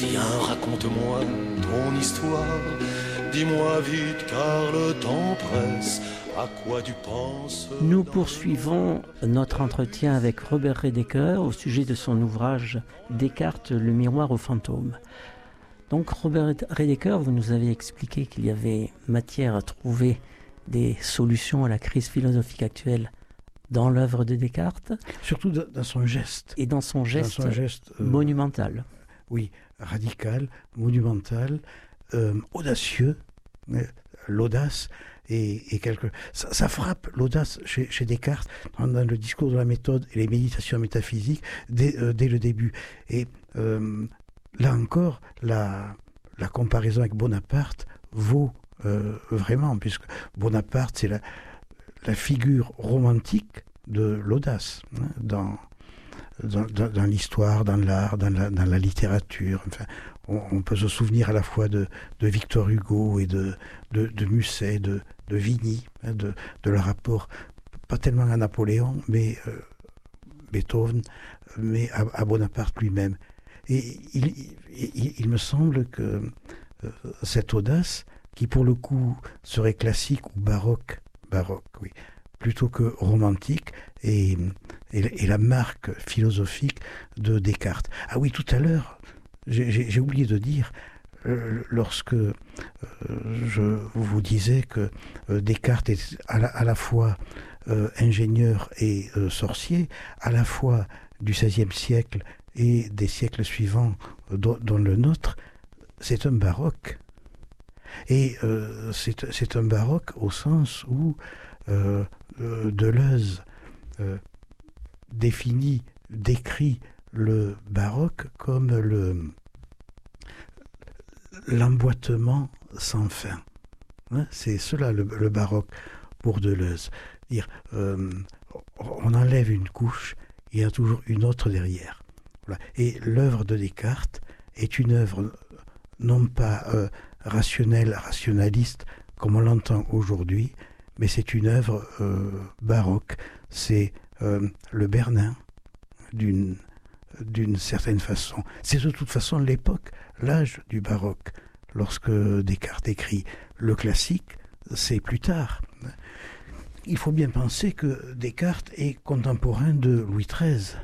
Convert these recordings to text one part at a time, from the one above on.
Viens, raconte-moi ton histoire. Dis-moi vite car le temps presse. À quoi tu penses? Nous poursuivons notre entretien avec Robert Redeker au sujet de son ouvrage Descartes, le miroir aux fantômes. Donc Robert Redeker, vous nous avez expliqué qu'il y avait matière à trouver des solutions à la crise philosophique actuelle dans l'œuvre de Descartes. Surtout dans son geste. Et dans son geste, monumental. Oui, radical, monumental, audacieux, l'audace. Et ça frappe l'audace chez Descartes dans le discours de la méthode et les méditations métaphysiques dès le début. Et là encore, la comparaison avec Bonaparte vaut vraiment, puisque Bonaparte, c'est la figure romantique de l'audace, hein, dans l'histoire, dans l'art, dans la littérature. Enfin, on peut se souvenir à la fois de Victor Hugo et de Musset, de Vigny, hein, de leur rapport, pas tellement à Napoléon, mais Beethoven, mais à Bonaparte lui-même. Et il me semble que cette audace, qui pour le coup serait classique ou baroque, oui, plutôt que romantique, est la marque philosophique de Descartes. Ah oui, tout à l'heure, j'ai oublié de dire, lorsque je vous disais que Descartes est à la fois ingénieur et sorcier, à la fois du XVIe siècle et des siècles suivants, dont le nôtre, c'est un baroque. Et c'est un baroque au sens où Deleuze décrit le baroque comme l'emboîtement sans fin. C'est cela le baroque pour Deleuze. On enlève une couche, il y a toujours une autre derrière. Voilà. Et l'œuvre de Descartes est une œuvre non pas rationnelle, rationaliste, comme on l'entend aujourd'hui, mais c'est une œuvre baroque. C'est le Bernin, d'une certaine façon. C'est de toute façon l'époque, l'âge du baroque. Lorsque Descartes écrit le classique, c'est plus tard. Il faut bien penser que Descartes est contemporain de Louis XIII,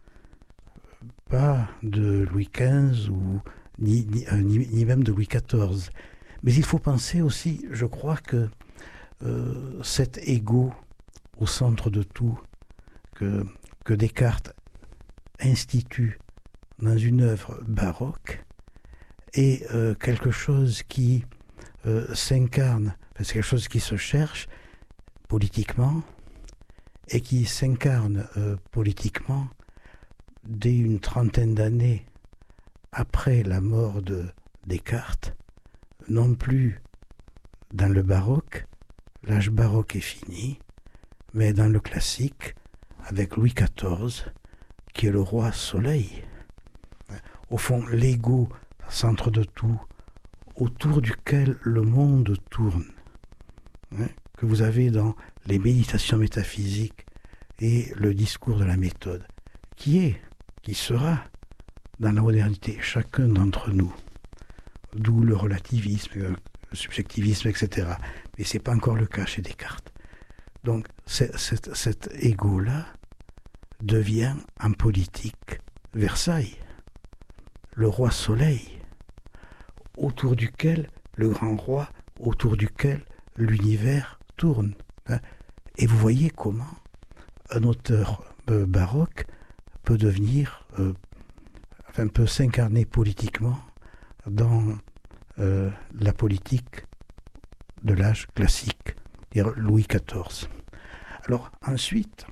pas de Louis XV ou ni même de Louis XIV. Mais il faut penser aussi, je crois, que cet ego au centre de tout, que Descartes institue dans une œuvre baroque, est quelque chose qui s'incarne, c'est quelque chose qui se cherche politiquement et qui s'incarne politiquement dès une trentaine d'années après la mort de Descartes, non plus dans le baroque, l'âge baroque est fini, mais dans le classique, avec Louis XIV, qui est le roi soleil. Au fond, l'ego, centre de tout, autour duquel le monde tourne, que vous avez dans les méditations métaphysiques et le discours de la méthode, qui sera dans la modernité, chacun d'entre nous. D'où le relativisme, le subjectivisme, etc. Mais ce n'est pas encore le cas chez Descartes. Donc cet ego-là devient en politique Versailles, le roi soleil, autour duquel, le grand roi, autour duquel l'univers tourne. Et vous voyez comment un auteur baroque peut devenir, peut s'incarner politiquement dans la politique de l'âge classique, c'est-à-dire Louis XIV. Alors ensuite,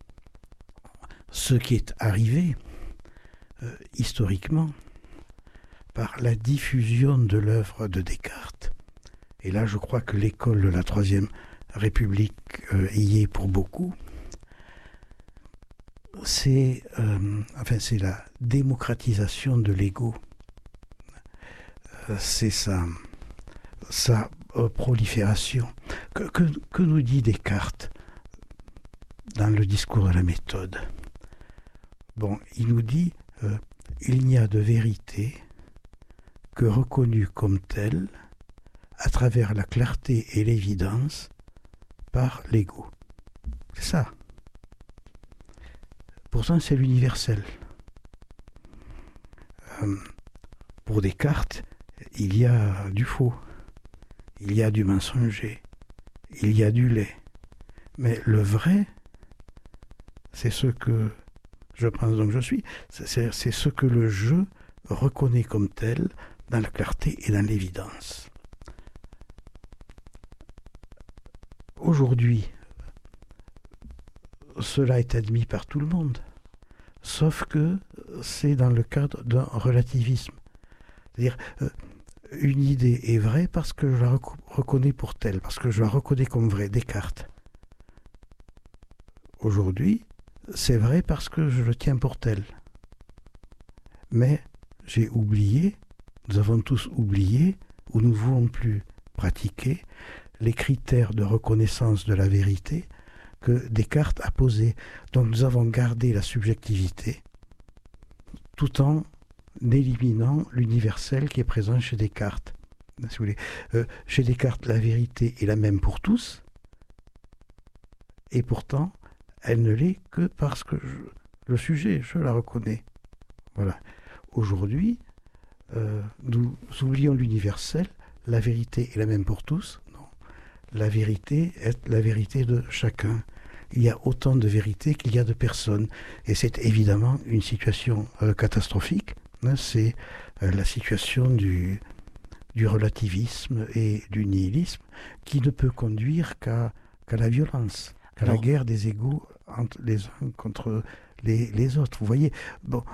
ce qui est arrivé historiquement par la diffusion de l'œuvre de Descartes, et là je crois que l'école de la Troisième République y est pour beaucoup, c'est la démocratisation de l'ego. C'est sa prolifération. Que nous dit Descartes dans le discours de la méthode? Bon, il nous dit il n'y a de vérité que reconnu comme tel à travers la clarté et l'évidence par l'ego. C'est ça. Pourtant, c'est l'universel. Pour Descartes, il y a du faux, il y a du mensonger, il y a du laid. Mais le vrai, c'est ce que je pense donc je suis, c'est ce que le je reconnaît comme tel dans la clarté et dans l'évidence. Aujourd'hui, cela est admis par tout le monde, sauf que c'est dans le cadre d'un relativisme. C'est-à-dire, une idée est vraie parce que je la reconnais pour telle, parce que je la reconnais comme vraie, Descartes. Aujourd'hui, c'est vrai parce que je le tiens pour tel. Mais j'ai oublié, nous avons tous oublié, ou nous ne voulons plus pratiquer, les critères de reconnaissance de la vérité que Descartes a posés. Donc nous avons gardé la subjectivité tout en éliminant l'universel qui est présent chez Descartes. Si vous voulez. Chez Descartes, la vérité est la même pour tous, et pourtant, elle ne l'est que parce que le sujet, je la reconnais. Voilà. Aujourd'hui, nous oublions l'universel, la vérité est la même pour tous. Non. La vérité est la vérité de chacun. Il y a autant de vérités qu'il y a de personnes. Et c'est évidemment une situation catastrophique. C'est la situation du relativisme et du nihilisme qui ne peut conduire qu'à la violence, qu'à la guerre des égos entre les uns contre les autres. Vous voyez, bon,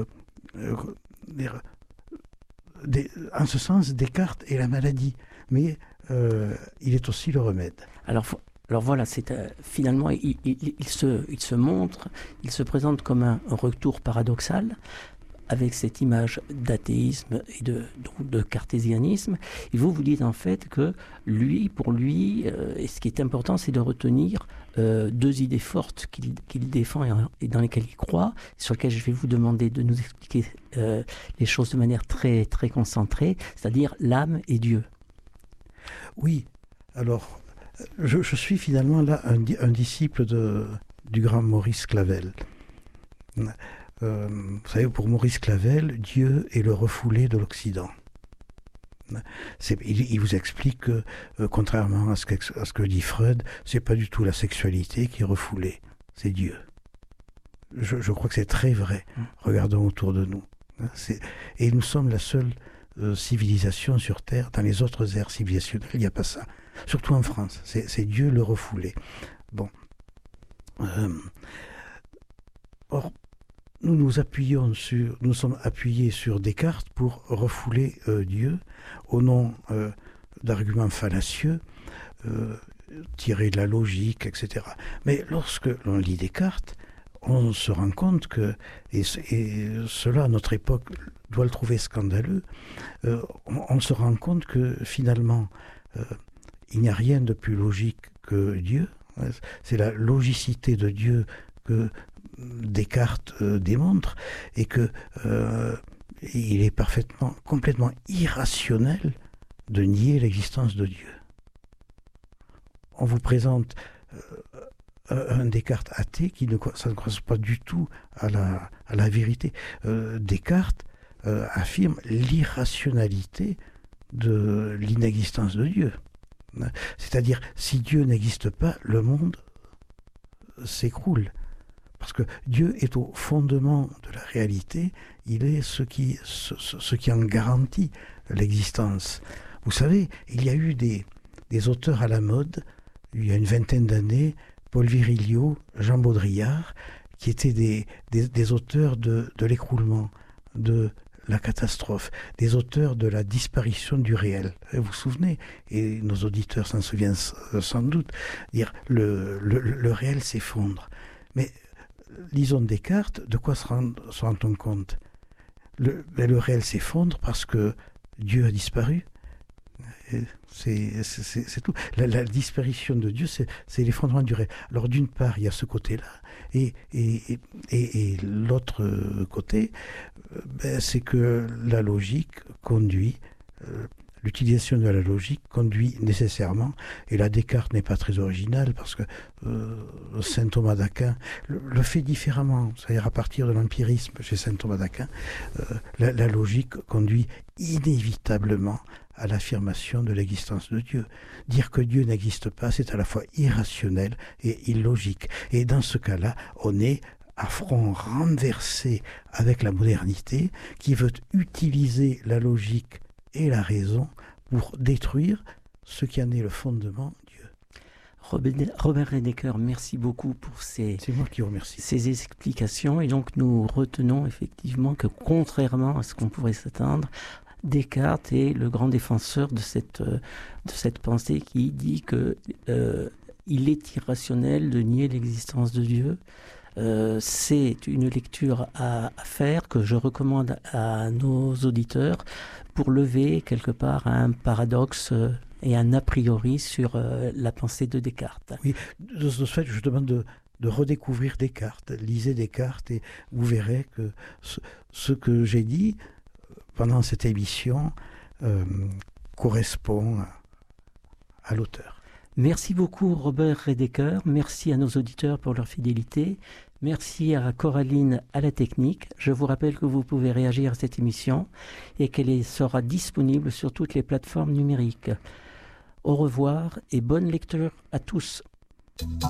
en ce sens, Descartes est la maladie, mais il est aussi le remède. Alors voilà, finalement, il se montre, il se présente comme un retour paradoxal, avec cette image d'athéisme et de cartésianisme. Et vous dites en fait que pour lui, et ce qui est important, c'est de retenir deux idées fortes qu'il défend et dans lesquelles il croit, sur lesquelles je vais vous demander de nous expliquer les choses de manière très, très concentrée, c'est-à-dire l'âme et Dieu. Oui, alors, je suis finalement là un disciple du grand Maurice Clavel. Vous savez, pour Maurice Clavel, Dieu est le refoulé de l'Occident. Il vous explique que, contrairement à ce que dit Freud, c'est pas du tout la sexualité qui est refoulée, c'est Dieu. Je crois que c'est très vrai. Regardons autour de nous. Et nous sommes la seule civilisation sur Terre. Dans les autres aires civilisationnelles, il n'y a pas ça. Surtout en France, c'est Dieu le refoulé. Bon. Or, nous sommes appuyés sur Descartes pour refouler Dieu au nom d'arguments fallacieux, tirés de la logique, etc. Mais lorsque l'on lit Descartes, on se rend compte que, et cela à notre époque doit le trouver scandaleux, on se rend compte que finalement, il n'y a rien de plus logique que Dieu. C'est la logicité de Dieu que Descartes démontre, et que il est complètement irrationnel de nier l'existence de Dieu. On vous présente un Descartes athée ça ne correspond pas du tout à la vérité. Descartes affirme l'irrationalité de l'inexistence de Dieu. C'est-à-dire, si Dieu n'existe pas, le monde s'écroule. Parce que Dieu est au fondement de la réalité, il est ce qui en garantit l'existence. Vous savez, il y a eu des auteurs à la mode, il y a une vingtaine d'années, Paul Virilio, Jean Baudrillard, qui étaient des auteurs de l'écroulement, de la catastrophe, des auteurs de la disparition du réel. Vous vous souvenez, et nos auditeurs s'en souviennent sans doute, dire le réel s'effondre. Mais lisons Descartes, de quoi se rend-on compte ? Le réel s'effondre parce que Dieu a disparu. C'est tout. La disparition de Dieu, c'est l'effondrement du réel. Alors d'une part, il y a ce côté-là, et l'autre côté, c'est que la logique conduit, l'utilisation de la logique conduit nécessairement, et là Descartes n'est pas très original parce que saint Thomas d'Aquin le fait différemment, c'est-à-dire à partir de l'empirisme chez saint Thomas d'Aquin, la logique conduit inévitablement à l'affirmation de l'existence de Dieu. Dire que Dieu n'existe pas, c'est à la fois irrationnel et illogique. Et dans ce cas-là, on est à front renversé avec la modernité qui veut utiliser la logique et la raison pour détruire ce qui en est le fondement, Dieu. Robert Redeker, merci beaucoup pour ces explications. Et donc nous retenons effectivement que contrairement à ce qu'on pourrait s'attendre, Descartes est le grand défenseur de cette pensée qui dit que il est irrationnel de nier l'existence de Dieu. C'est une lecture à faire que je recommande à nos auditeurs pour lever quelque part un paradoxe et un a priori sur la pensée de Descartes. Oui, de ce fait, je demande de redécouvrir Descartes. Lisez Descartes et vous verrez que ce que j'ai dit pendant cette émission correspond à l'auteur. Merci beaucoup Robert Redeker, merci à nos auditeurs pour leur fidélité, merci à Coraline à la technique. Je vous rappelle que vous pouvez réagir à cette émission et qu'elle sera disponible sur toutes les plateformes numériques. Au revoir et bonne lecture à tous.